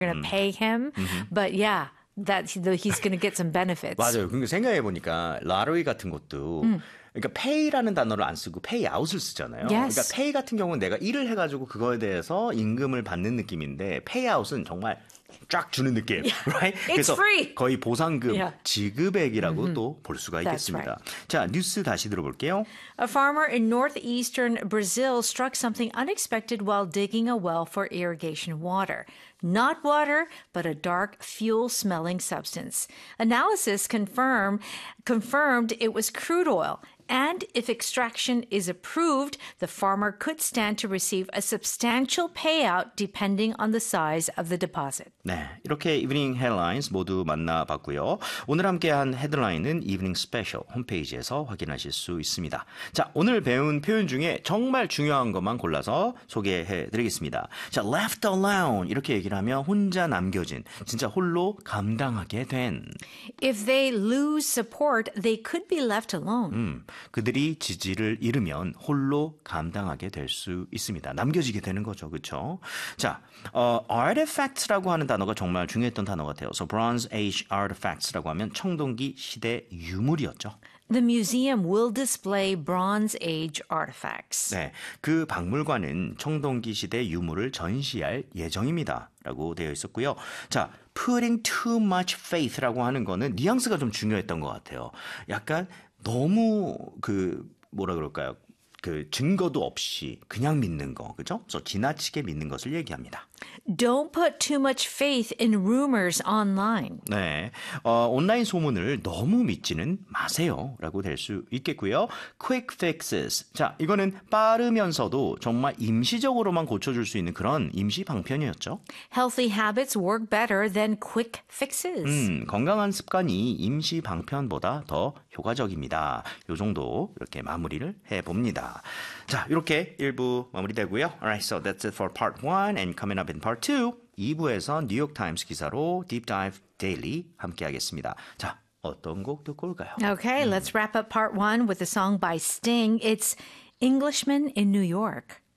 going to pay him. But yeah, that he's going to get some benefits. 맞아요. 그러니까 생각해 보니까 라로이 같은 것도 그러니까 pay라는 단어를 안 쓰고 pay out을 쓰잖아요. Yes. 그러니까 pay 같은 경우는 내가 일을 해가지고 그거에 대해서 임금을 받는 느낌인데 pay out은 정말 쫙 주는 느낌, right? It's 그래서 free. 거의 보상금, Yeah. 지급액이라고 또 볼 수가 있겠습니다. 자, 뉴스 다시 들어볼게요. A farmer in northeastern Brazil struck something unexpected while digging a well for irrigation water. Not water, but a dark fuel-smelling substance. Analysis confirmed it was crude oil. And if extraction is approved, the farmer could stand to receive a substantial payout depending on the size of the deposit. 네, 이렇게 이브닝 헤드라인스 모두 만나봤고요. 오늘 함께한 헤드라인은 이브닝 스페셜 홈페이지에서 확인하실 수 있습니다. 자, 오늘 배운 표현 중에 정말 중요한 것만 골라서 소개해드리겠습니다. 자, left alone 이렇게 얘기를 하면 혼자 남겨진, 진짜 홀로 감당하게 된. If they lose support, they could be left alone. 그들이 지지를 잃으면 홀로 감당하게 될 수 있습니다. 남겨지게 되는 거죠. 그렇죠? 자, artifacts라고 하는 단어가 정말 중요했던 단어 같아요. So Bronze Age artifacts라고 하면 청동기 시대 유물이었죠. The museum will display Bronze Age artifacts. 네, 그 박물관은 청동기 시대 유물을 전시할 예정입니다. 라고 되어 있었고요. 자, putting too much faith라고 하는 거는 뉘앙스가 좀 중요했던 것 같아요. 약간 너무 뭐라 그럴까요? 증거도 없이 그냥 믿는 거, 그죠? 그래서 지나치게 믿는 것을 얘기합니다. Don't put too much faith in rumors online. 네, 온라인 소문을 너무 믿지는 마세요. 라고 될 수 있겠고요. Quick fixes. 자, 이거는 빠르면서도 정말 임시적으로만 고쳐줄 수 있는 그런 임시 방편이었죠. Healthy habits work better than quick fixes. 건강한 습관이 임시 방편보다 더 효과적입니다. 요 정도 이렇게 마무리를 해봅니다. 자, 이렇게 1부 마무리되고요. Alright, so that's it for part 1 and coming up in part 2. 2부에서 뉴욕타임스 기사로 Deep Dive Daily 함께 하겠습니다. 자, 어떤 곡 듣고 올까요? Okay, let's wrap up part 1 with a song by Sting. It's Englishman in New York.